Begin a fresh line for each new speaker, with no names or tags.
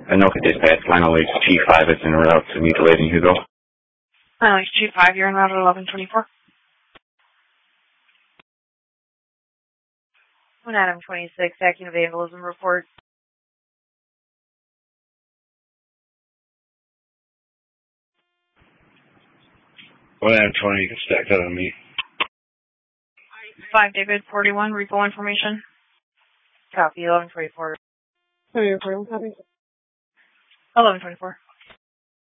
Anoka Dispatch, Final Lakes G5 is en route to meet the lady in Hugo.
Final Lakes G5, you're en route at 1124. 1 Adam 26, acting vandalism report.
1 Adam 20, stack that on me.
5 David 41, repo information. Copy, 1124.
Sorry, 41 copy.
1124.